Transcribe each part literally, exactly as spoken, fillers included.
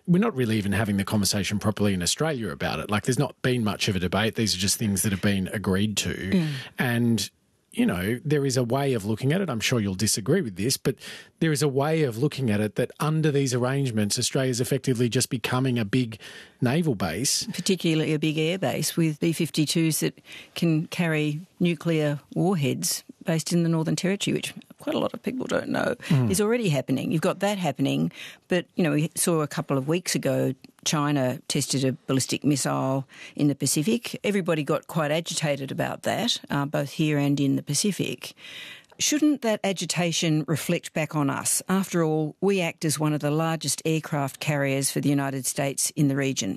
we're not really even having the conversation properly in Australia about it. Like, there's not been much of a debate. These are just things that have been agreed to. Mm. And, you know, there is a way of looking at it. I'm sure you'll disagree with this, but there is a way of looking at it that under these arrangements, Australia's effectively just becoming a big naval base. Particularly a big air base with B fifty-twos that can carry nuclear warheads based in the Northern Territory, which quite a lot of people don't know, mm. is already happening. You've got that happening, but, you know, we saw a couple of weeks ago China tested a ballistic missile in the Pacific. Everybody got quite agitated about that, uh, both here and in the Pacific. Shouldn't that agitation reflect back on us? After all, we act as one of the largest aircraft carriers for the United States in the region.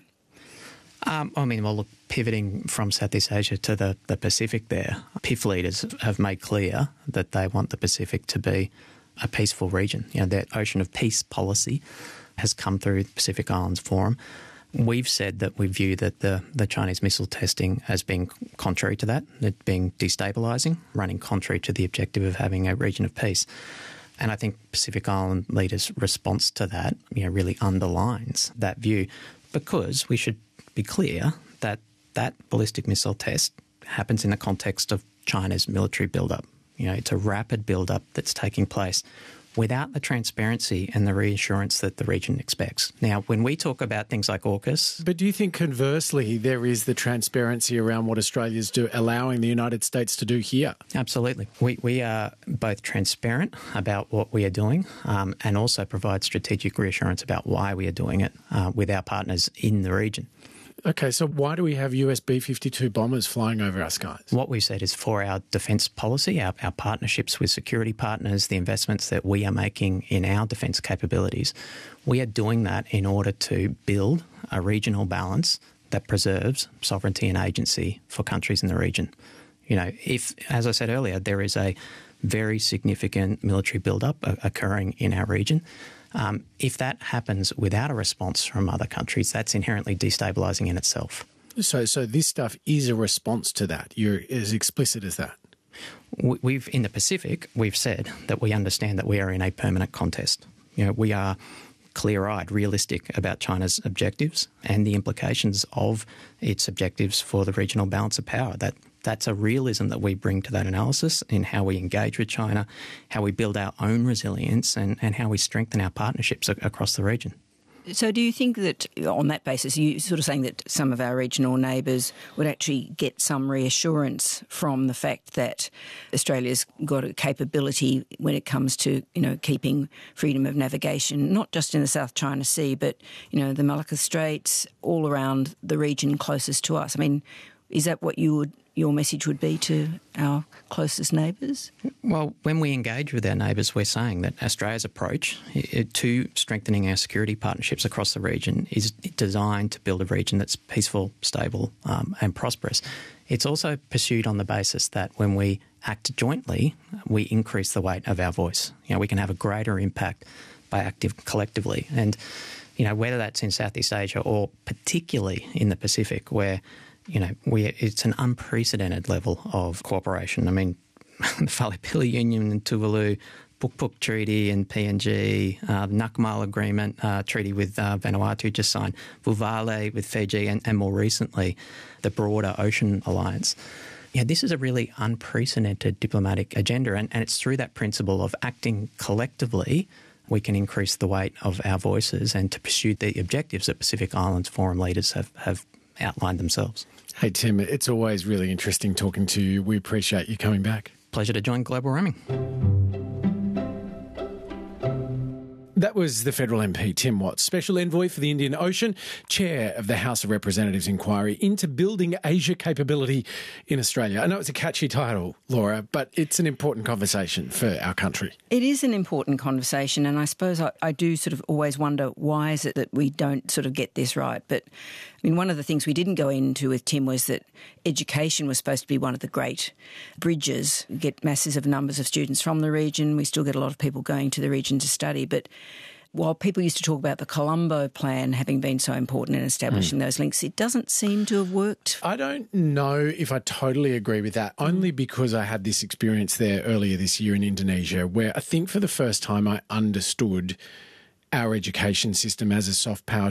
Um, I mean, well, look, pivoting from Southeast Asia to the, the Pacific there, P I F leaders have made clear that they want the Pacific to be a peaceful region. You know, that Ocean of Peace policy has come through the Pacific Islands Forum. We've said that we view that the, the Chinese missile testing as being contrary to that, it being destabilising, running contrary to the objective of having a region of peace. And I think Pacific Island leaders' response to that, you know, really underlines that view, because we should be clear that that ballistic missile test happens in the context of China's military build-up. You know, it's a rapid build-up that's taking place without the transparency and the reassurance that the region expects. Now, when we talk about things like AUKUS... But do you think conversely there is the transparency around what Australia's do, allowing the United States to do here? Absolutely. We, we are both transparent about what we are doing um, and also provide strategic reassurance about why we are doing it uh, with our partners in the region. Okay, so why do we have U S B fifty-two bombers flying over our skies? What we've said is for our defence policy, our, our partnerships with security partners, the investments that we are making in our defence capabilities, we are doing that in order to build a regional balance that preserves sovereignty and agency for countries in the region. You know, if, as I said earlier, there is a very significant military build-up occurring in our region, Um, if that happens without a response from other countries, that's inherently destabilising in itself. So so this stuff is a response to that. You're as explicit as that. We've, in the Pacific, we've said that we understand that we are in a permanent contest. You know, we are clear-eyed, realistic about China's objectives and the implications of its objectives for the regional balance of power. That That's a realism that we bring to that analysis in how we engage with China, how we build our own resilience and, and how we strengthen our partnerships a- across the region. So do you think that on that basis, you're sort of saying that some of our regional neighbours would actually get some reassurance from the fact that Australia's got a capability when it comes to, you know, keeping freedom of navigation, not just in the South China Sea, but, you know, the Malacca Straits, all around the region closest to us? I mean, is that what you would, your message would be to our closest neighbours? Well, when we engage with our neighbours, we're saying that Australia's approach to strengthening our security partnerships across the region is designed to build a region that's peaceful, stable um, and prosperous. It's also pursued on the basis that when we act jointly, we increase the weight of our voice. You know, we can have a greater impact by acting collectively. And, you know, whether that's in Southeast Asia or particularly in the Pacific, where You know, we it's an unprecedented level of cooperation. I mean, the Whalepili Union in Tuvalu, Puk Puk Treaty and P N G, uh, the Nakamal Agreement uh, Treaty with uh, Vanuatu just signed, Vuvale with Fiji, and, and more recently, the broader Ocean Alliance. Yeah, this is a really unprecedented diplomatic agenda, and, and it's through that principle of acting collectively we can increase the weight of our voices and to pursue the objectives that Pacific Islands Forum leaders have, have outlined themselves. Hey, Tim, it's always really interesting talking to you. We appreciate you coming back. Pleasure to join Global Roaming. That was the federal M P Tim Watts, Special Envoy for the Indian Ocean, Chair of the House of Representatives Inquiry into Building Asia Capability in Australia. I know it's a catchy title, Laura, but it's an important conversation for our country. It is an important conversation, and I suppose I, I do sort of always wonder, why is it that we don't sort of get this right? But, I mean, one of the things we didn't go into with Tim was that education was supposed to be one of the great bridges, get massive numbers of students from the region. We still get a lot of people going to the region to study, but while people used to talk about the Colombo Plan having been so important in establishing mm. those links, it doesn't seem to have worked. I don't know if I totally agree with that, only because I had this experience there earlier this year in Indonesia, where I think for the first time I understood our education system as a soft power